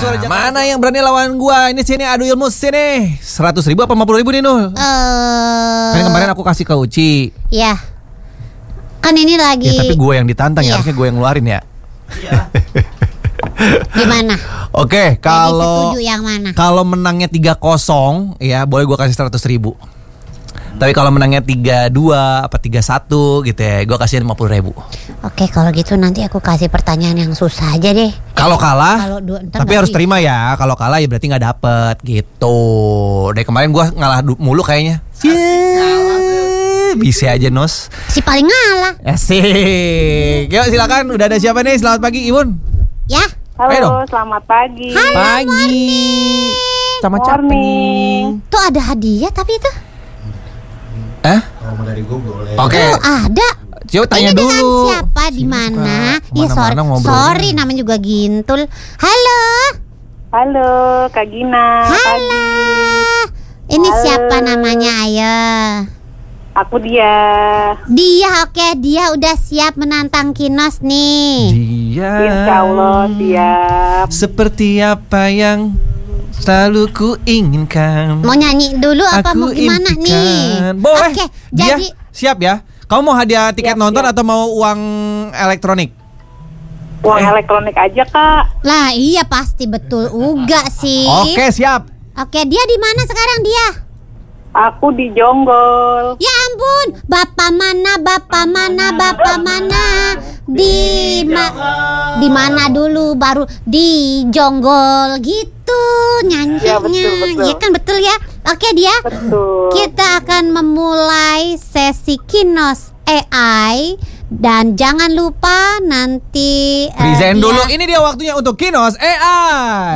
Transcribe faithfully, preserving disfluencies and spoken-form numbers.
suara Jakarta. Mana yang berani lawan gua? Ini sini adu ilmu sini. Seratus ribu apa lima puluh ribu nih Nul? Uh, kan kemarin aku kasih ke Uci. Iya. Kan ini lagi. Ya tapi gue yang ditantang ya, harusnya gue yang ngeluarin ya. Iya. Gimana? Oke, kalau kalau menangnya tiga kosong ya boleh gue kasih seratus ribu. Tapi kalau menangnya tiga dua apa tiga satu gitu ya, gue kasih lima puluh ribu. Oke, kalau gitu nanti aku kasih pertanyaan yang susah aja deh. Kalau kalah, Kalo dua, tapi harus terima ya. Kalau kalah ya berarti nggak dapet gitu. Dari kemarin gue ngalah mulu kayaknya. Yeah, bisa aja Nos. Si paling ngalah. Asik. Yuk silakan. Udah ada siapa nih? Selamat pagi Iwun. Ya. Halo, selamat pagi. Halo, pagi. Sama morning. Tuh ada hadiah tapi itu. Eh? Kalau dari gue boleh. Oke. Oh, ada. Coba tanya ini dulu. Dengan siapa di mana? Ya sorry, sorry namanya juga Gintul. Halo. Halo, Kak Gina. Halo. Ini Halo. Siapa namanya? Ayo. Aku dia. Dia, oke, dia udah siap menantang Kinos nih. Dia. Insya Allah siap. Seperti apa yang selalu ku inginkan. Mau nyanyi dulu apa Aku mau gimana impikan. nih? Boleh. Oke, Dia jadi siap ya. Kamu mau hadiah tiket Siap, nonton siap. atau mau uang elektronik? Uang Eh. elektronik aja, Kak. lah iya pasti betul uga sih. Oke, siap. Oke, dia di mana sekarang dia? Aku di Jonggol. Ya ampun, bapak mana, bapak mana, bapak mana? Di ma di mana dulu baru di Jonggol gitu nyanyinya. Ya, betul, betul. Ya kan betul ya. Oke dia. Betul. Kita akan memulai sesi Kinos A I dan jangan lupa nanti eh, Present dia- dulu. Ini dia waktunya untuk Kinos A